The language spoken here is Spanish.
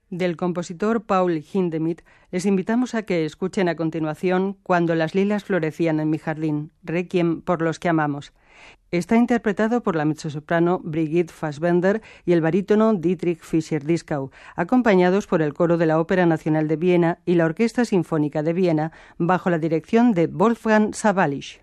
Del compositor Paul Hindemith, les invitamos a que escuchen a continuación Cuando las lilas florecían en mi jardín, Requiem por los que amamos. Está interpretado por la mezzosoprano Brigitte Fassbender y el barítono Dietrich Fischer-Dieskau, acompañados por el coro de la Ópera Nacional de Viena y la Orquesta Sinfónica de Viena, bajo la dirección de Wolfgang Sawallisch.